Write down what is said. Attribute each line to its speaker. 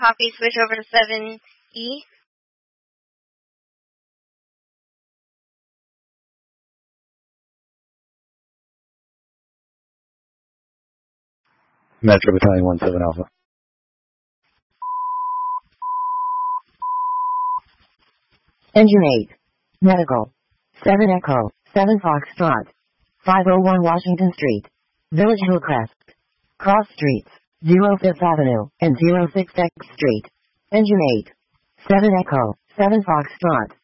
Speaker 1: Copy, switch over to 7E.
Speaker 2: Metro Battalion 17 Alpha.
Speaker 3: Engine 8. Medical. 7 Echo, 7 Foxtrot. 501 Washington Street. Village Hillcrest. Cross Streets, 05th Avenue, and 06th Street. Engine 8. 7 Echo, 7 Foxtrot.